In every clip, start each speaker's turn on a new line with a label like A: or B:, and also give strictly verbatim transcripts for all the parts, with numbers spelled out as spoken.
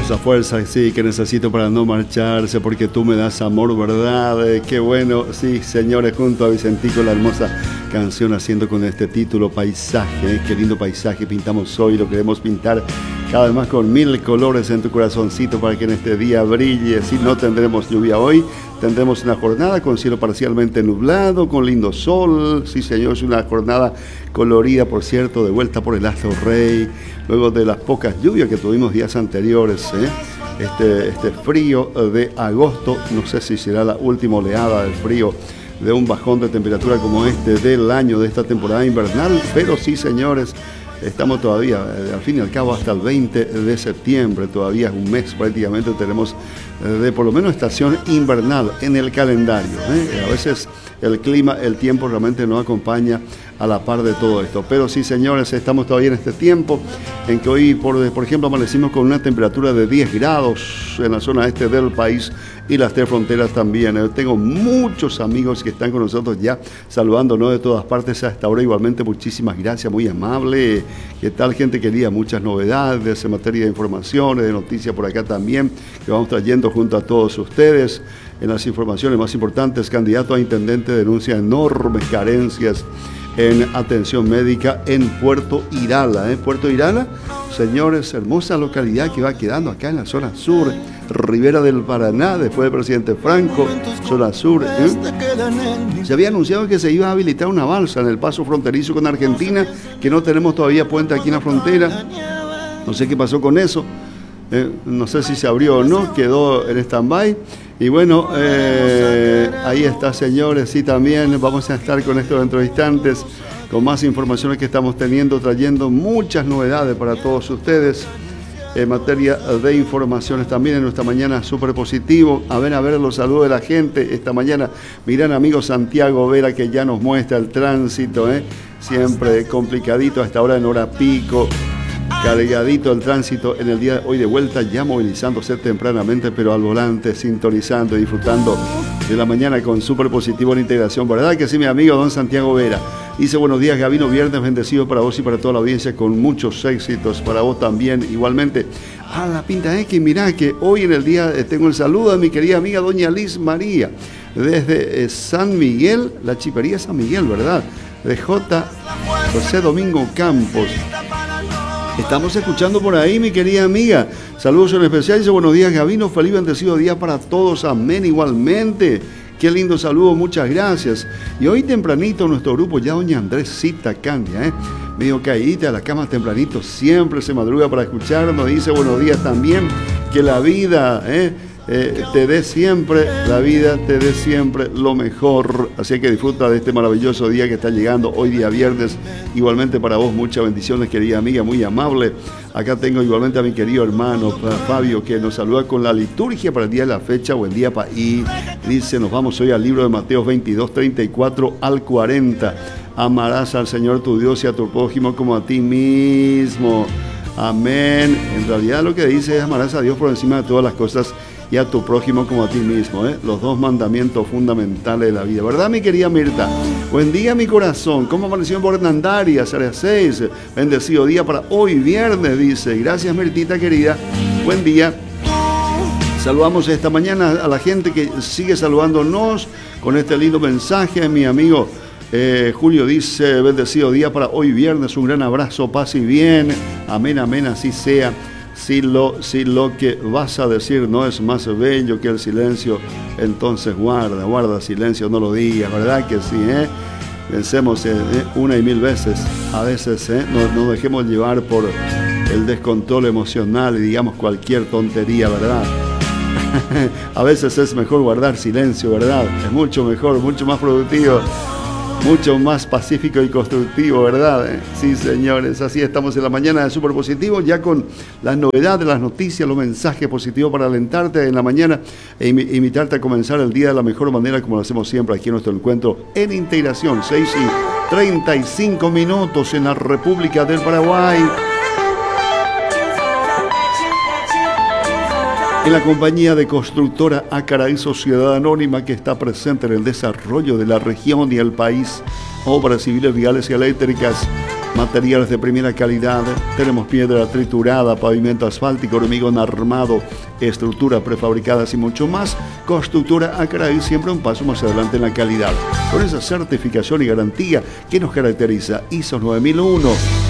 A: Esa fuerza, sí, que necesito para no marcharse, porque tú me das amor, ¿verdad? Eh, qué bueno, sí, señores, junto a Vicentico, la hermosa canción haciendo con este título, Paisaje, ¿eh? Qué lindo paisaje pintamos hoy, lo queremos pintar cada vez más con mil colores en tu corazoncito para que en este día brille. Si no tendremos lluvia hoy, tendremos una jornada con cielo parcialmente nublado, con lindo sol. Sí, señor, es una jornada colorida, por cierto, de vuelta por el astro rey, luego de las pocas lluvias que tuvimos días anteriores, ¿eh? Este, este frío de agosto, no sé si será la última oleada del frío de un bajón de temperatura como este del año, de esta temporada invernal, pero sí, señores, estamos todavía, al fin y al cabo, hasta el veinte de septiembre, todavía es un mes prácticamente, tenemos de por lo menos estación invernal en el calendario, ¿eh? A veces el clima, el tiempo realmente no acompaña a la par de todo esto, pero sí, señores, estamos todavía en este tiempo en que hoy, por, por ejemplo, amanecimos con una temperatura de diez grados en la zona este del país y las tres fronteras también. Yo tengo muchos amigos que están con nosotros ya saludándonos de todas partes a esta hora. Igualmente, muchísimas gracias, muy amable. ¿Qué tal, gente querida? Muchas novedades en materia de informaciones, de noticias por acá también, que vamos trayendo junto a todos ustedes. En las informaciones más importantes, candidato a intendente denuncia enormes carencias en atención médica en Puerto Irala. ¿eh? Puerto Irala, señores, hermosa localidad que va quedando acá en la zona sur, Ribera del Paraná, después del presidente Franco, zona sur. ¿eh? Se había anunciado que se iba a habilitar una balsa en el paso fronterizo con Argentina, que no tenemos todavía puente aquí en la frontera. No sé qué pasó con eso. Eh, no sé si se abrió o no, quedó en stand-by. Y bueno, eh, ahí está, señores, sí, también vamos a estar con esto dentro de instantes, con más informaciones que estamos teniendo, trayendo muchas novedades para todos ustedes en materia de informaciones también en nuestra mañana súper positivo. A ver, a ver los saludos de la gente esta mañana. Miran, amigo Santiago Vera, que ya nos muestra el tránsito, ¿eh? Siempre complicadito a esta hora en hora pico. Cargadito el tránsito en el día de hoy, de vuelta ya movilizándose tempranamente, pero al volante, sintonizando y disfrutando de la mañana con súper positivo en integración. ¿Verdad que sí, mi amigo don Santiago Vera? Dice, buenos días, Gabino, viernes bendecido para vos y para toda la audiencia, con muchos éxitos para vos también, igualmente. Ah, la pinta es que mirá que hoy en el día eh, tengo el saludo de mi querida amiga doña Liz María, desde eh, San Miguel, la chipería San Miguel, ¿verdad? De J. José Domingo Campos. Estamos escuchando por ahí, mi querida amiga. Saludos en especial. Dice, buenos días, Gabino. Feliz bendecido día para todos. Amén. Igualmente. Qué lindo saludo. Muchas gracias. Y hoy tempranito nuestro grupo, ya doña Andresita Candia, ¿eh? medio caída a la cama tempranito. Siempre se madruga para escucharnos. Dice, buenos días también. Que la vida, ¿eh? Eh, te dé siempre, la vida te dé siempre lo mejor. Así que disfruta de este maravilloso día que está llegando hoy día viernes. Igualmente para vos, muchas bendiciones, querida amiga, muy amable. Acá tengo igualmente a mi querido hermano Fabio, que nos saluda con la liturgia para el día de la fecha. Buen día, país. Dice, nos vamos hoy al libro de Mateo veintidós, treinta y cuatro al cuarenta. Amarás al Señor tu Dios y a tu prójimo como a ti mismo. Amén. En realidad lo que dice es amarás a Dios por encima de todas las cosas y a tu prójimo como a ti mismo, ¿eh? Los dos mandamientos fundamentales de la vida, ¿verdad, mi querida Mirta? Buen día, mi corazón. ¿Cómo amaneció por Hernandarias? A las seis. Bendecido día para hoy, viernes, dice. Gracias, Mirtita, querida. Buen día. Saludamos esta mañana a la gente que sigue saludándonos con este lindo mensaje. Mi amigo eh, Julio dice, bendecido día para hoy, viernes. Un gran abrazo, paz y bien. Amén, amén, así sea. Si lo, si lo que vas a decir no es más bello que el silencio, entonces guarda, guarda silencio, no lo digas, ¿verdad que sí? Eh? Pensemos eh, eh, una y mil veces, a veces eh, no nos dejemos llevar por el descontrol emocional y digamos cualquier tontería, ¿verdad? A veces es mejor guardar silencio, ¿verdad? Es mucho mejor, mucho más productivo. Mucho más pacífico y constructivo, ¿verdad? Sí, señores, así estamos en la mañana de Súper Positivo, ya con las novedades, las noticias, los mensajes positivos para alentarte en la mañana e invitarte a comenzar el día de la mejor manera, como lo hacemos siempre aquí en nuestro encuentro en Integración. seis y treinta y cinco minutos en la República del Paraguay. En la compañía de constructora Acaraí Sociedad Anónima, que está presente en el desarrollo de la región y el país, obras civiles, viales y eléctricas, materiales de primera calidad. Tenemos piedra triturada, pavimento asfáltico, hormigón armado, estructuras prefabricadas y mucho más. Constructora Acaraí, siempre un paso más adelante en la calidad, con esa certificación y garantía que nos caracteriza. I S O nueve mil uno.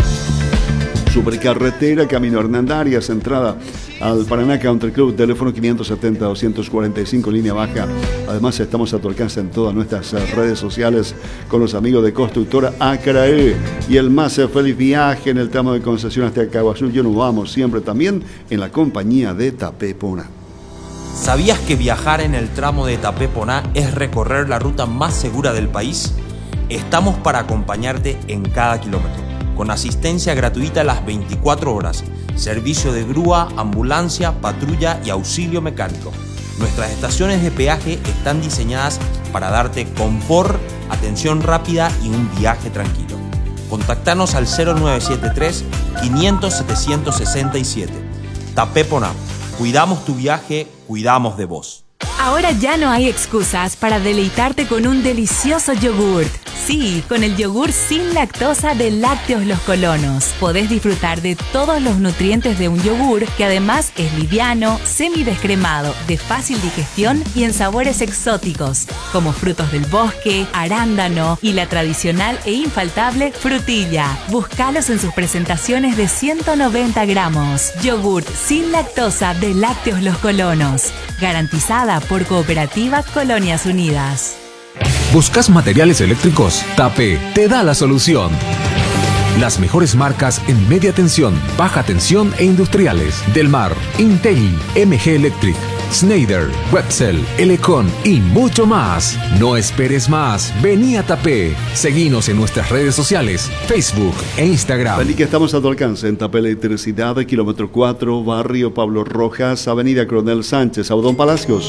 A: Supercarretera, Camino Hernandarias, entrada al Paraná Country Club, teléfono quinientos setenta, doscientos cuarenta y cinco, línea baja. Además, estamos a tu alcance en todas nuestras redes sociales con los amigos de Constructora Acaraí. Y el más feliz viaje en el tramo de Concepción hasta Caguazú. Yo nos vamos siempre también en la compañía de Tapé Poná.
B: ¿Sabías que viajar en el tramo de Tapé Poná es recorrer la ruta más segura del país? Estamos para acompañarte en cada kilómetro, con asistencia gratuita las veinticuatro horas, servicio de grúa, ambulancia, patrulla y auxilio mecánico. Nuestras estaciones de peaje están diseñadas para darte confort, atención rápida y un viaje tranquilo. Contactanos al cero nueve siete tres, quinientos, setecientos sesenta y siete. Tapé Poná. Cuidamos tu viaje, cuidamos de vos.
C: Ahora ya no hay excusas para deleitarte con un delicioso yogurt. Sí, con el yogur sin lactosa de Lácteos Los Colonos. Podés disfrutar de todos los nutrientes de un yogur que además es liviano, semidescremado, de fácil digestión y en sabores exóticos, como frutos del bosque, arándano y la tradicional e infaltable frutilla. Búscalos en sus presentaciones de ciento noventa gramos. Yogurt sin lactosa de Lácteos Los Colonos. Garantizada por Cooperativa Colonias Unidas.
D: ¿Buscas materiales eléctricos? Tapé te da la solución. Las mejores marcas en media tensión, baja tensión e industriales. Delmar, Intel, M G Electric, Schneider, Wetzel, Elecon y mucho más. No esperes más. Vení a Tapé. Seguinos en nuestras redes sociales, Facebook e Instagram.
A: Vení que estamos a tu alcance en Tapé Electricidad, kilómetro cuatro, barrio Pablo Rojas, avenida Coronel Sánchez, Audón Palacios.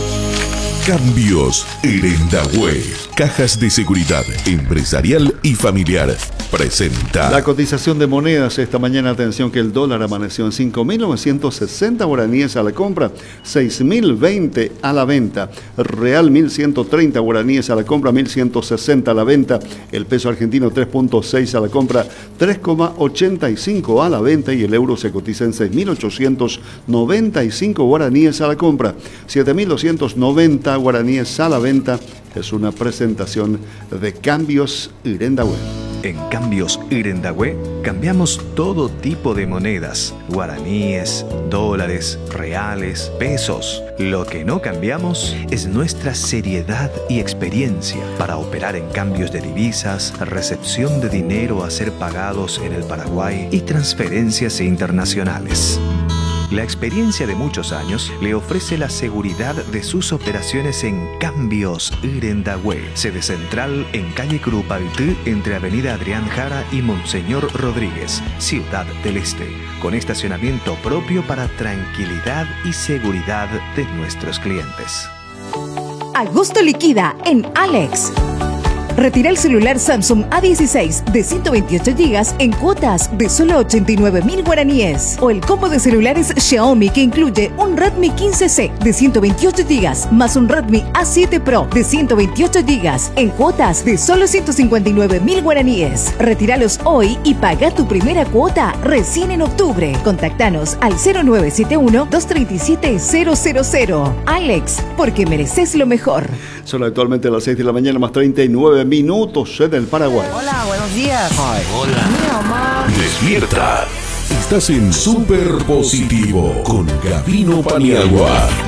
E: Cambios Irendahue. Cajas de seguridad empresarial y familiar. Presenta.
A: La cotización de monedas esta mañana. Atención que el dólar amaneció en cinco mil novecientos sesenta guaraníes a la compra, seis mil veinte a la venta. Real mil ciento treinta guaraníes a la compra, mil ciento sesenta a la venta. El peso argentino tres punto seis a la compra, tres coma ochenta y cinco a la venta. Y el euro se cotiza en seis mil ochocientos noventa y cinco guaraníes a la compra, siete mil doscientos noventa guaraníes a la venta. Es una presentación de Cambios Irendahue.
F: En Cambios Irendahue cambiamos todo tipo de monedas: guaraníes, dólares, reales, pesos. Lo que no cambiamos es nuestra seriedad y experiencia para operar en cambios de divisas, recepción de dinero a ser pagados en el Paraguay y transferencias internacionales. La experiencia de muchos años le ofrece la seguridad de sus operaciones en Cambios Irendahue, sede central en calle Curupaytí, entre avenida Adrián Jara y Monseñor Rodríguez, Ciudad del Este, con estacionamiento propio para tranquilidad y seguridad de nuestros clientes.
G: Agosto liquida en Alex. Retira el celular Samsung A dieciséis de ciento veintiocho gigas en cuotas de solo ochenta y nueve mil guaraníes. O el combo de celulares Xiaomi que incluye un Redmi quince C de ciento veintiocho gigas más un Redmi A siete Pro de ciento veintiocho gigas en cuotas de solo ciento cincuenta y nueve mil guaraníes. Retíralos hoy y paga tu primera cuota recién en octubre. Contactanos al cero nueve siete uno, dos tres siete, cero cero cero. Alex, porque mereces lo mejor.
A: Son actualmente las seis de la mañana más treinta y nueve minutos en el Paraguay.
H: Hola, buenos días.
E: Hi.
H: Hola. Mi mamá.
E: Despierta. Estás en Super Positivo con Gabino Paniagua.